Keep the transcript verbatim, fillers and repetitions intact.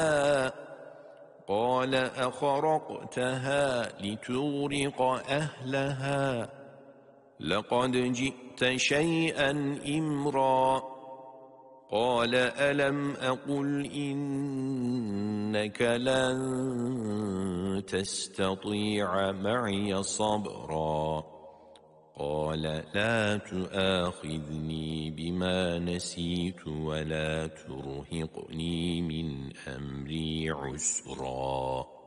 قال أخرقتها لتغرق أهلها لقد جئت شيئا إمرا قال ألم أقل إنك لن تستطيع معي صبرا قال لا تؤاخذني بما نسيت ولا ترهقني من أمري عسرا